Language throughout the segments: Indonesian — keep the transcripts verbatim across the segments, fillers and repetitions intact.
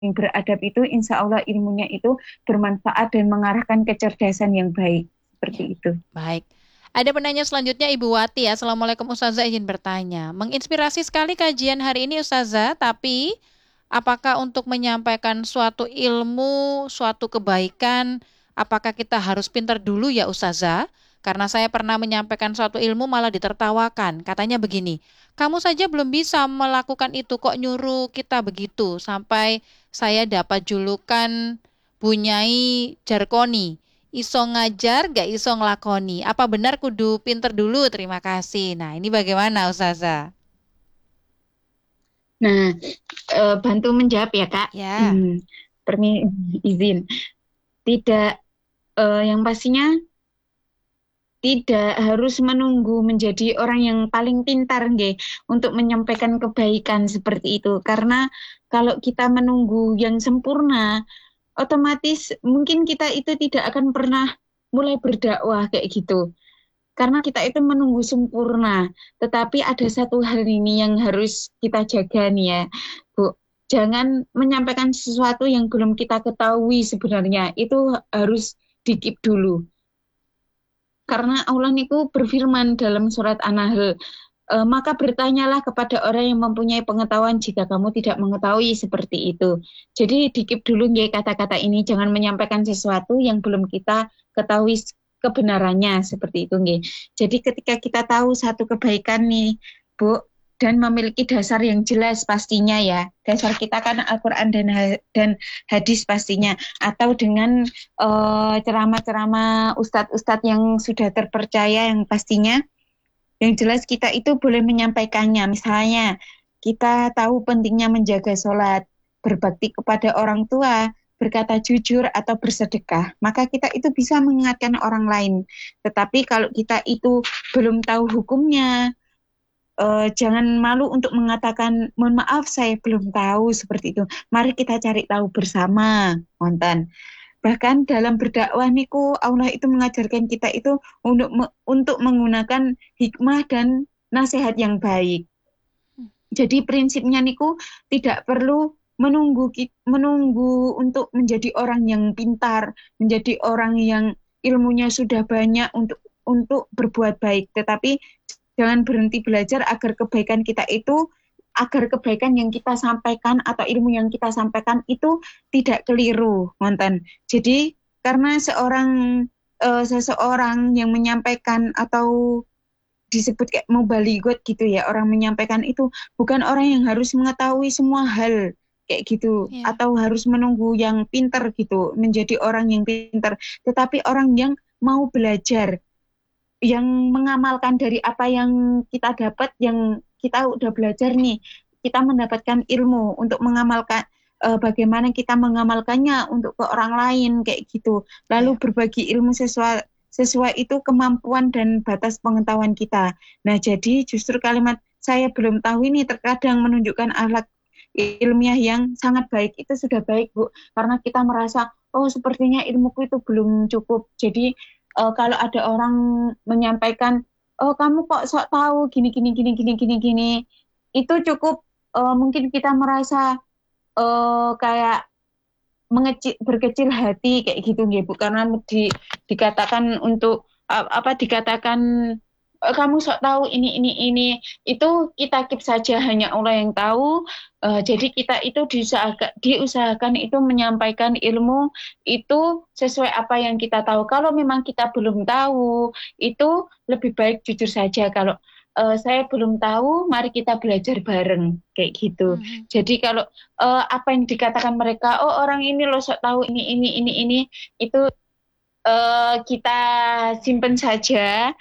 beradab itu insya Allah ilmunya itu bermanfaat dan mengarahkan kecerdasan yang baik. Ya, Seperti itu. baik. Ada penanya selanjutnya Ibu Wati. Assalamualaikum Ustazah, izin bertanya. Menginspirasi sekali kajian hari ini Ustazah, tapi apakah untuk menyampaikan suatu ilmu, suatu kebaikan, apakah kita harus pintar dulu ya Ustazah? Karena saya pernah menyampaikan suatu ilmu malah ditertawakan. Katanya begini, kamu saja belum bisa melakukan itu kok nyuruh kita begitu. Sampai saya dapat julukan Bunyai Jarkoni. Iso ngajar, gak iso ngelakoni. Apa benar kudu pinter dulu? Terima kasih. Nah, ini bagaimana Ustazah? Nah, eh, bantu menjawab ya Kak. Ya, Hmm, permi izin. Tidak, eh, yang pastinya tidak harus menunggu menjadi orang yang paling pintar nggih, untuk menyampaikan kebaikan seperti itu. Karena kalau kita menunggu yang sempurna, otomatis mungkin kita itu tidak akan pernah mulai berdakwah kayak gitu. Karena kita itu menunggu sempurna. Tetapi ada satu hal ini yang harus kita jaga nih ya, Bu. Jangan menyampaikan sesuatu yang belum kita ketahui sebenarnya. Itu harus dikip dulu. Karena Allah niku berfirman dalam surat An-Nahl, "E, maka bertanyalah kepada orang yang mempunyai pengetahuan jika kamu tidak mengetahui seperti itu." Jadi dikip dulu nggih kata-kata ini, jangan menyampaikan sesuatu yang belum kita ketahui kebenarannya seperti itu nggih. Jadi ketika kita tahu satu kebaikan nih, Bu, dan memiliki dasar yang jelas pastinya ya. Dasar kita kan Al-Qur'an dan dan hadis pastinya, atau dengan eh, ceramah-ceramah ustadz-ustadz yang sudah terpercaya yang pastinya yang jelas kita itu boleh menyampaikannya. Misalnya kita tahu pentingnya menjaga sholat, berbakti kepada orang tua, berkata jujur atau bersedekah, maka kita itu bisa mengingatkan orang lain. Tetapi kalau kita itu belum tahu hukumnya, eh, jangan malu untuk mengatakan mohon maaf saya belum tahu seperti itu. Mari kita cari tahu bersama, wonten. Bahkan dalam berdakwah niku Allah itu mengajarkan kita itu untuk untuk menggunakan hikmah dan nasihat yang baik. Jadi prinsipnya niku tidak perlu menunggu menunggu untuk menjadi orang yang pintar, menjadi orang yang ilmunya sudah banyak untuk untuk berbuat baik, tetapi jangan berhenti belajar agar kebaikan kita itu agar kebaikan yang kita sampaikan atau ilmu yang kita sampaikan itu tidak keliru, ngonten. Jadi karena seorang eh, seseorang yang menyampaikan atau disebut kayak mubalighot gitu ya, orang menyampaikan itu bukan orang yang harus mengetahui semua hal kayak gitu ya, atau harus menunggu yang pinter gitu menjadi orang yang pinter, tetapi orang yang mau belajar, yang mengamalkan dari apa yang kita dapat, yang kita udah belajar nih, kita mendapatkan ilmu untuk mengamalkan, eh, bagaimana kita mengamalkannya untuk ke orang lain kayak gitu. Lalu ya. berbagi ilmu sesuai sesuai itu kemampuan dan batas pengetahuan kita. Nah, jadi justru kalimat saya belum tahu ini terkadang menunjukkan akhlak ilmiah yang sangat baik. Itu sudah baik, Bu, karena kita merasa oh sepertinya ilmuku itu belum cukup. Jadi eh, kalau ada orang menyampaikan, oh kamu kok sok tahu gini gini gini gini gini gini, itu cukup, eh, mungkin kita merasa eh, kayak mengecil berkecil hati kayak gitu nggih Bu, karena di, dikatakan untuk a- apa dikatakan "Eh, kamu sok tahu ini ini ini." Itu kita keep saja, hanya Allah yang tahu. Eh, jadi kita itu diusahakan, diusahakan itu menyampaikan ilmu itu sesuai apa yang kita tahu. Kalau memang kita belum tahu, itu lebih baik jujur saja kalau "Eh, saya belum tahu, mari kita belajar bareng kayak gitu." Mhm. Jadi kalau eh, apa yang dikatakan mereka, oh orang ini loh sok tahu ini ini ini ini, itu eh, kita simpen saja.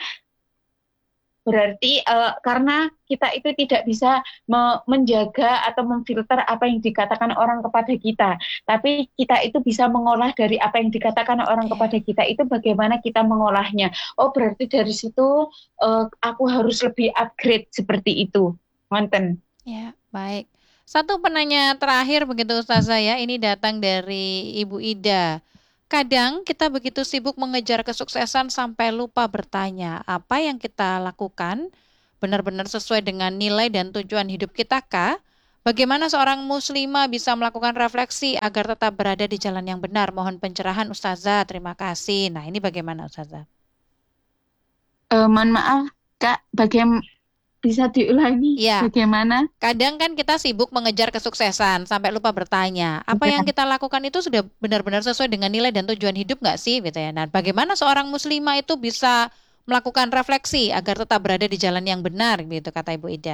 Berarti eh, karena kita itu tidak bisa me- menjaga atau memfilter apa yang dikatakan orang kepada kita, tapi kita itu bisa mengolah dari apa yang dikatakan orang kepada Ya, kita itu bagaimana kita mengolahnya. Oh berarti dari situ eh, aku harus lebih upgrade seperti itu. Manten. ya, baik. Satu penanya terakhir begitu Ustazah ya, ini datang dari Ibu Ida. Kadang kita begitu sibuk mengejar kesuksesan sampai lupa bertanya, apa yang kita lakukan benar-benar sesuai dengan nilai dan tujuan hidup kita kah? Bagaimana seorang muslimah bisa melakukan refleksi agar tetap berada di jalan yang benar? Mohon pencerahan Ustazah. Terima kasih. Nah, ini bagaimana Ustazah? Eh, mohon maaf, Kak, bagaimana bisa diulangi Ya, bagaimana? kadang kan kita sibuk mengejar kesuksesan sampai lupa bertanya, apa yang Ya. kita lakukan itu sudah benar-benar sesuai dengan nilai dan tujuan hidup nggak sih, gitu ya. Nah, bagaimana seorang muslimah itu bisa melakukan refleksi agar tetap berada di jalan yang benar, gitu kata Ibu Ida.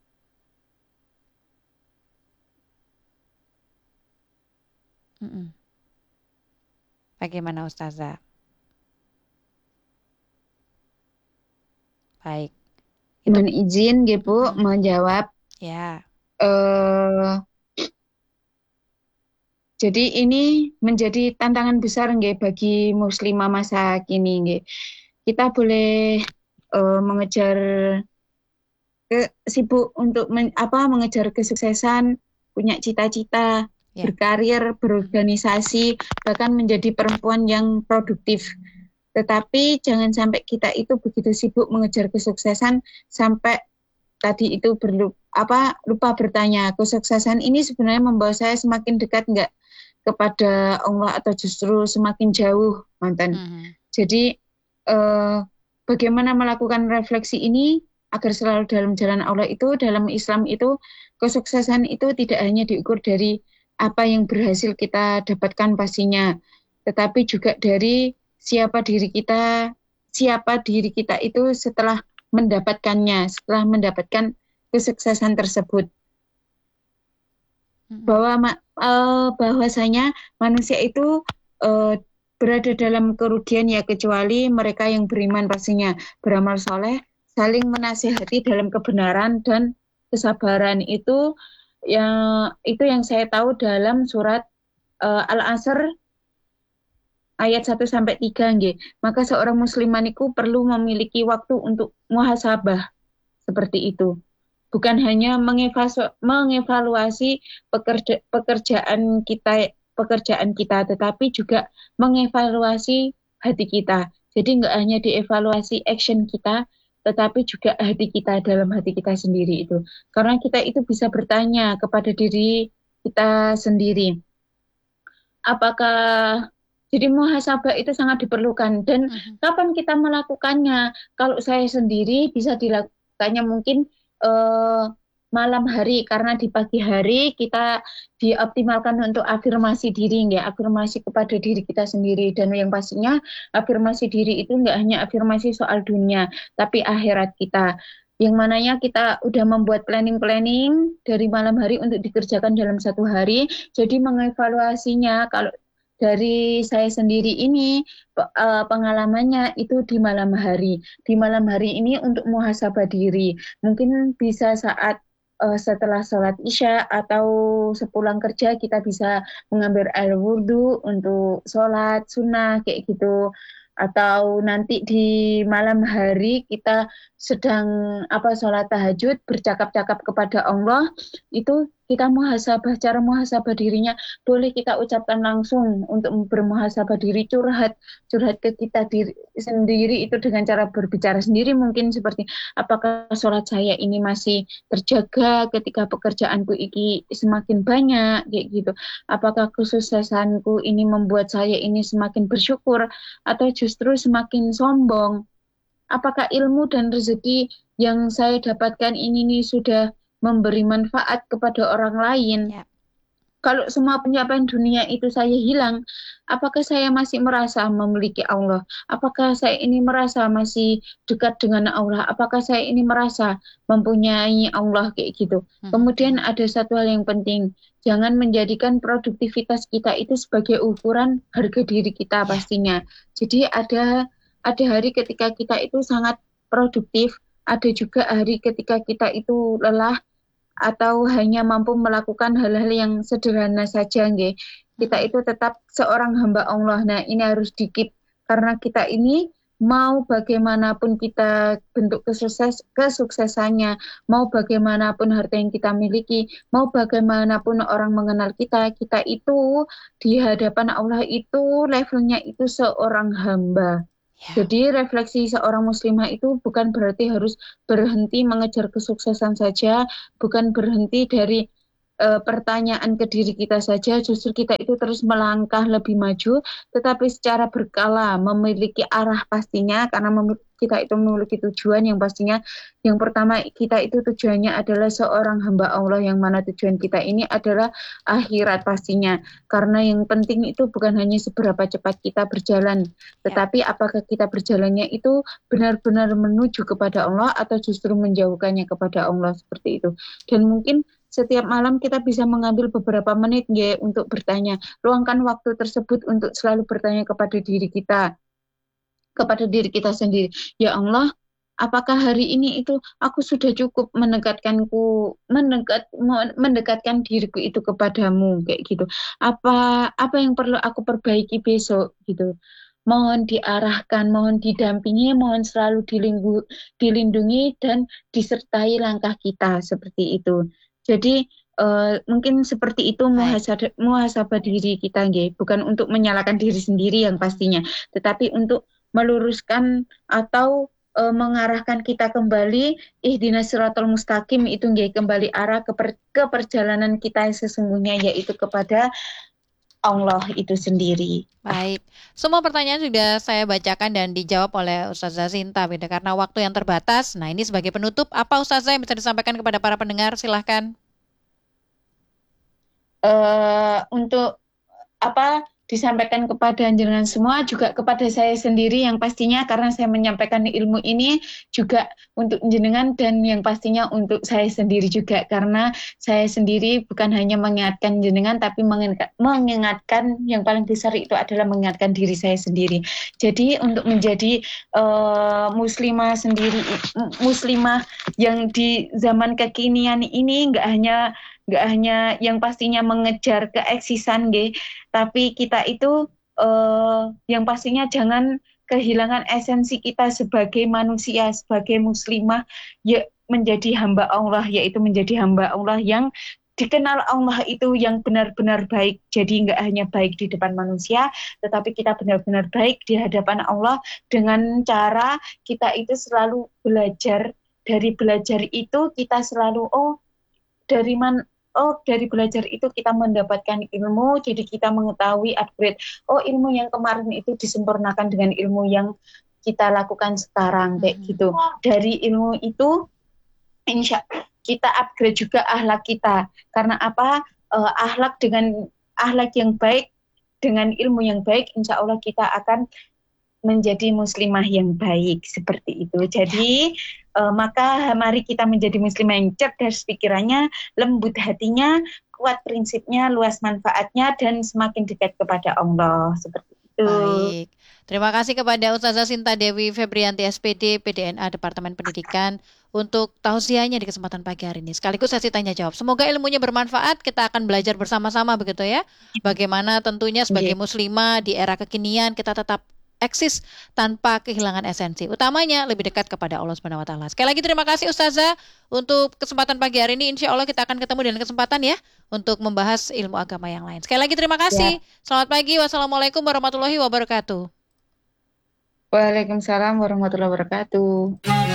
Mm-mm. Bagaimana Ustazah? Baik, itu Mohon izin, nggih, Bu, mm-mm. menjawab. Ya, Eh, jadi ini menjadi tantangan besar nggih bagi muslimah masa kini nggih. Kita boleh eh, mengejar ke sibuk untuk men- apa mengejar kesuksesan, punya cita-cita, ya. berkarir, berorganisasi, bahkan menjadi perempuan yang produktif. Tetapi jangan sampai kita itu begitu sibuk mengejar kesuksesan sampai tadi itu berlu apa lupa bertanya, kesuksesan ini sebenarnya membawa saya semakin dekat nggak kepada Allah atau justru semakin jauh, mantan. Mhm. Jadi eh, bagaimana melakukan refleksi ini agar selalu dalam jalan Allah itu, dalam Islam itu, kesuksesan itu tidak hanya diukur dari apa yang berhasil kita dapatkan pastinya, tetapi juga dari siapa diri kita, siapa diri kita itu setelah mendapatkannya, setelah mendapatkan kesuksesan tersebut. Mhm. Bahwa uh, bahwasanya manusia itu uh, berada dalam kerugian ya kecuali mereka yang beriman pastinya, beramal soleh, saling menasihati dalam kebenaran dan kesabaran itu yang itu yang saya tahu dalam surat uh, Al-Asr ayat satu sampai tiga nggih. Maka seorang muslimah niku perlu memiliki waktu untuk muhasabah seperti itu. Bukan hanya mengevaluasi pekerja, pekerjaan kita pekerjaan kita, tetapi juga mengevaluasi hati kita. Jadi nggak hanya dievaluasi action kita, tetapi juga hati kita dalam hati kita sendiri itu. Karena kita itu bisa bertanya kepada diri kita sendiri, apakah jadi muhasabah itu sangat diperlukan dan Mhm. kapan kita melakukannya? Kalau saya sendiri bisa dilakukannya mungkin eh, malam hari karena di pagi hari kita dioptimalkan untuk afirmasi diri, nggak afirmasi kepada diri kita sendiri dan yang pastinya afirmasi diri itu nggak hanya afirmasi soal dunia tapi akhirat kita. Yang mananya kita udah membuat planning-planning dari malam hari untuk dikerjakan dalam satu hari. Jadi mengevaluasinya kalau dari saya sendiri ini pengalamannya itu di malam hari. Di malam hari ini untuk muhasabah diri. Mungkin bisa saat uh, setelah sholat isya atau sepulang kerja kita bisa mengambil air wudhu untuk sholat sunnah kayak gitu. Atau nanti di malam hari kita sedang apa sholat tahajud bercakap-cakap kepada Allah itu kita muhasabah cara muhasabah dirinya boleh kita ucapkan langsung untuk bermuhasabah diri curhat curhat ke kita diri sendiri itu dengan cara berbicara sendiri mungkin seperti apakah sholat saya ini masih terjaga ketika pekerjaanku ini semakin banyak kayak gitu apakah kesuksesanku ini membuat saya ini semakin bersyukur atau justru semakin sombong apakah ilmu dan rezeki yang saya dapatkan ini nih sudah memberi manfaat kepada orang lain. Ya. Kalau semua pencapaian dunia itu saya hilang, apakah saya masih merasa memiliki Allah? Apakah saya ini merasa masih dekat dengan Allah? Apakah saya ini merasa mempunyai Allah kayak gitu? Mhm. Kemudian ada satu hal yang penting, jangan menjadikan produktivitas kita itu sebagai ukuran harga diri kita Ya. pastinya. Jadi ada ada hari ketika kita itu sangat produktif, ada juga hari ketika kita itu lelah atau hanya mampu melakukan hal-hal yang sederhana saja nggih. Kita Mhm. itu tetap seorang hamba Allah. Nah, ini harus dikit karena kita ini mau bagaimanapun kita bentuk kesukses kesuksesannya, mau bagaimanapun harta yang kita miliki, mau bagaimanapun orang mengenal kita, kita itu di hadapan Allah itu levelnya itu seorang hamba. Ya. Jadi refleksi seorang muslimah itu bukan berarti harus berhenti mengejar kesuksesan saja, bukan berhenti dari eh, pertanyaan ke diri kita saja, justru kita itu terus melangkah lebih maju, tetapi secara berkala memiliki arah pastinya, karena memiliki kita itu memiliki tujuan yang pastinya. Yang pertama, kita itu tujuannya adalah seorang hamba Allah, yang mana tujuan kita ini adalah akhirat pastinya. Karena yang penting itu bukan hanya seberapa cepat kita berjalan, Ya. tetapi apakah kita berjalannya itu benar-benar menuju kepada Allah atau justru menjauhkannya kepada Allah, seperti itu. Dan mungkin setiap malam kita bisa mengambil beberapa menit ya untuk bertanya. Luangkan waktu tersebut untuk selalu bertanya kepada diri kita, kepada diri kita sendiri. Ya Allah, apakah hari ini itu aku sudah cukup mendekatkanku mendekat mendekatkan diriku itu kepadamu, kayak gitu. Apa apa yang perlu aku perbaiki besok gitu. Mohon diarahkan, mohon didampingi, mohon selalu dilinggu, dilindungi dan disertai langkah kita, seperti itu. Jadi eh, mungkin seperti itu Baik. muhasabah, muhasabah diri kita, nggih. Bukan untuk menyalahkan diri sendiri yang pastinya, tetapi untuk meluruskan atau eh, mengarahkan kita kembali ihdinas siratal mustaqim, itu nggih, kembali arah ke, per, ke perjalanan kita yang sesungguhnya, yaitu kepada Allah itu sendiri. Baik, semua pertanyaan sudah saya bacakan dan dijawab oleh Ustazah Sinta, beda karena waktu yang terbatas. Nah, ini sebagai penutup, apa Ustazah yang bisa disampaikan kepada para pendengar? Silahkan. Eh, untuk apa disampaikan kepada jenengan semua, juga kepada saya sendiri yang pastinya, karena saya menyampaikan ilmu ini juga untuk jenengan dan yang pastinya untuk saya sendiri juga, karena saya sendiri bukan hanya mengingatkan jenengan tapi mengingat, mengingatkan yang paling besar itu adalah mengingatkan diri saya sendiri. Jadi untuk menjadi uh, muslimah sendiri, muslimah yang di zaman kekinian ini, nggak hanya nggak hanya yang pastinya mengejar keeksisan, nggih, tapi kita itu eh, yang pastinya jangan kehilangan esensi kita sebagai manusia, sebagai muslimah, ya menjadi hamba Allah, yaitu menjadi hamba Allah yang dikenal Allah itu yang benar-benar baik. Jadi nggak hanya baik di depan manusia, tetapi kita benar-benar baik di hadapan Allah dengan cara kita itu selalu belajar. Dari belajar itu kita selalu, oh dari mana, oh dari belajar itu kita mendapatkan ilmu, jadi kita mengetahui upgrade, oh ilmu yang kemarin itu disempurnakan dengan ilmu yang kita lakukan sekarang, kayak Mhm. gitu. Dari ilmu itu insya kita upgrade juga akhlak kita, karena apa? Eh, akhlak dengan akhlak yang baik, dengan ilmu yang baik, insya Allah kita akan menjadi muslimah yang baik, seperti itu. Jadi uh, maka mari kita menjadi muslimah yang cerdas pikirannya, lembut hatinya, kuat prinsipnya, luas manfaatnya, dan semakin dekat kepada Allah, seperti itu. Baik, terima kasih kepada Ustazah Sinta Dewi Febrianti S P D P D N A Departemen Pendidikan untuk tausiahnya di kesempatan pagi hari ini. Sekaligus sesi tanya jawab. Semoga ilmunya bermanfaat. Kita akan belajar bersama-sama begitu ya. Bagaimana tentunya sebagai Okay. muslimah di era kekinian kita tetap eksis tanpa kehilangan esensi. Utamanya lebih dekat kepada Allah Subhanahu wa taala. Sekali lagi terima kasih Ustazah untuk kesempatan pagi hari ini. Insya Allah kita akan ketemu dengan kesempatan ya untuk membahas ilmu agama yang lain. Sekali lagi terima kasih. Ya. Selamat pagi. Wassalamualaikum warahmatullahi wabarakatuh. Waalaikumsalam warahmatullahi wabarakatuh.